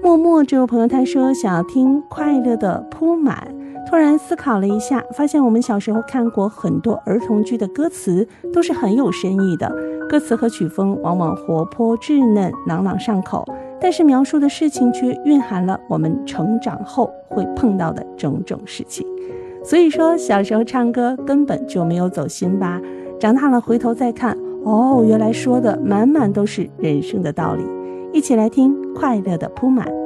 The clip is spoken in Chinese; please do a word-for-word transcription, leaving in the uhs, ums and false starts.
默默这位朋友他说想要听快乐的铺满，突然思考了一下，发现我们小时候看过很多儿童剧的歌词都是很有深意的，歌词和曲风往往活泼稚嫩，朗朗上口，但是描述的事情却蕴含了我们成长后会碰到的种种事情。所以说小时候唱歌根本就没有走心吧，长大了回头再看，哦，原来说的满满都是人生的道理。一起来听快乐的铺满。